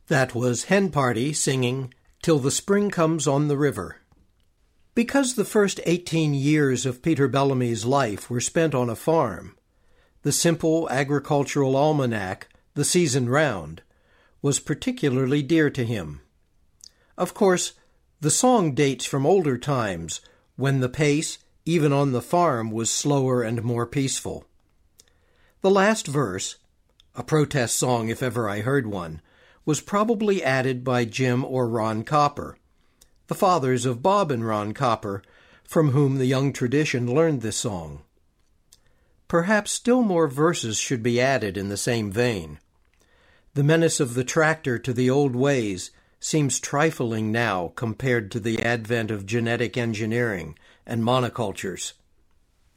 That was Hen Party singing "Till the Spring Comes on the River." Because the first 18 years of Peter Bellamy's life were spent on a farm, the simple agricultural almanac, The Season Round, was particularly dear to him. Of course, the song dates from older times, when the pace, even on the farm, was slower and more peaceful. The last verse, a protest song if ever I heard one, was probably added by Jim or Ron Copper, the fathers of Bob and Ron Copper, from whom the young tradition learned this song. Perhaps still more verses should be added in the same vein. The menace of the tractor to the old ways seems trifling now compared to the advent of genetic engineering and monocultures.